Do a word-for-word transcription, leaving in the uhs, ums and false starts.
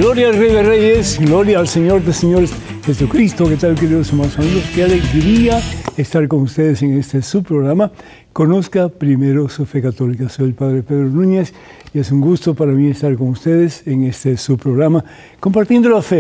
Gloria al Rey de Reyes, gloria al Señor de Señores, Jesucristo. ¿Qué tal, queridos hermanos amigos? Qué alegría estar con ustedes en este su programa. Conozca primero su fe católica. Soy el Padre Pedro Núñez y es un gusto para mí estar con ustedes en este su programa, compartiendo la fe.